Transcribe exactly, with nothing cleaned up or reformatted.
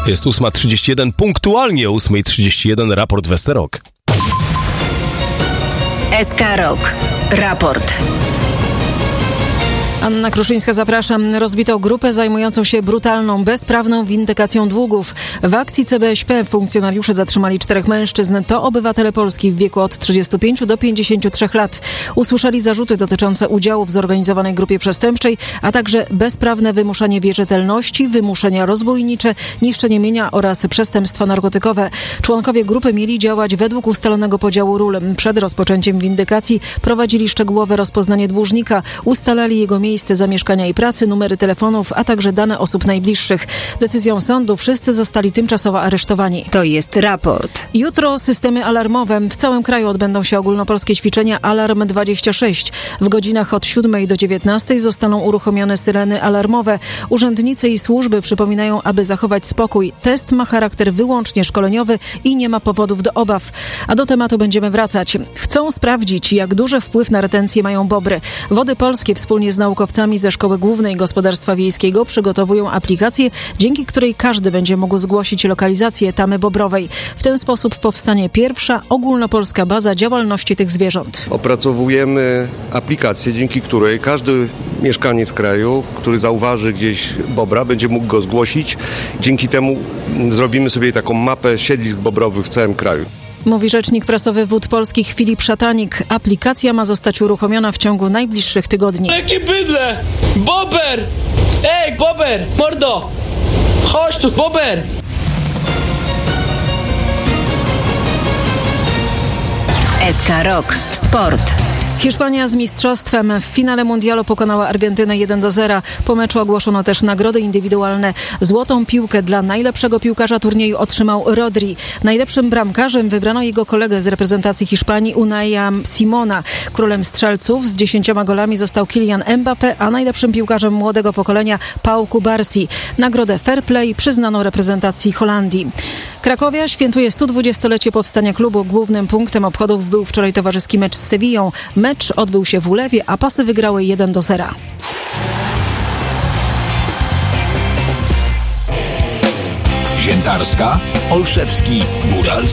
Jest ósma trzydzieści jeden, punktualnie o ósma trzydzieści jeden, raport Westerok. S K Rock. Raport. Anna Kruszyńska, zapraszam. Rozbito grupę zajmującą się brutalną, bezprawną windykacją długów. W akcji C B Ś P funkcjonariusze zatrzymali czterech mężczyzn. To obywatele Polski w wieku od trzydziestu pięciu do pięćdziesięciu trzech lat. Usłyszeli zarzuty dotyczące udziału w zorganizowanej grupie przestępczej, a także bezprawne wymuszanie wierzytelności, wymuszenia rozbójnicze, niszczenie mienia oraz przestępstwa narkotykowe. Członkowie grupy mieli działać według ustalonego podziału ról. Przed rozpoczęciem windykacji prowadzili szczegółowe rozpoznanie dłużnika, ustalali jego miejsce miejsce zamieszkania i pracy, numery telefonów, a także dane osób najbliższych. Decyzją sądu wszyscy zostali tymczasowo aresztowani. To jest raport. Jutro systemy alarmowe. W całym kraju odbędą się ogólnopolskie ćwiczenia Alarm dwadzieścia sześć. W godzinach od siódmej do dziewiętnastej zostaną uruchomione syreny alarmowe. Urzędnicy i służby przypominają, aby zachować spokój. Test ma charakter wyłącznie szkoleniowy i nie ma powodów do obaw. A do tematu będziemy wracać. Chcą sprawdzić, jak duży wpływ na retencję mają bobry. Wody Polskie wspólnie z naukowcami ze Szkoły Głównej Gospodarstwa Wiejskiego przygotowują aplikację, dzięki której każdy będzie mógł zgłosić lokalizację tamy bobrowej. W ten sposób powstanie pierwsza ogólnopolska baza działalności tych zwierząt. Opracowujemy aplikację, dzięki której każdy mieszkaniec kraju, który zauważy gdzieś bobra, będzie mógł go zgłosić. Dzięki temu zrobimy sobie taką mapę siedlisk bobrowych w całym kraju. Mówi rzecznik prasowy Wód Polskich Filip Szatanik. Aplikacja ma zostać uruchomiona w ciągu najbliższych tygodni. Jakie bydle! Bober! Ej, bober! Mordo! Chodź tu, bober! S K Rock. Sport. Hiszpania z mistrzostwem w finale mundialu pokonała Argentynę jeden do zera. Po meczu ogłoszono też nagrody indywidualne. Złotą piłkę dla najlepszego piłkarza turnieju otrzymał Rodri. Najlepszym bramkarzem wybrano jego kolegę z reprezentacji Hiszpanii Unaia Simona. Królem strzelców z dziesięcioma golami został Kylian Mbappé, a najlepszym piłkarzem młodego pokolenia Pau Kubarsi. Nagrodę Fair Play przyznano reprezentacji Holandii. Krakowia świętuje sto dwudziestolecie powstania klubu. Głównym punktem obchodów był wczoraj towarzyski mecz z Sewillą. Mecz odbył się w Ulewie, a pasy wygrały jeden do zera. Ziętarska, Olszewski, Góralski.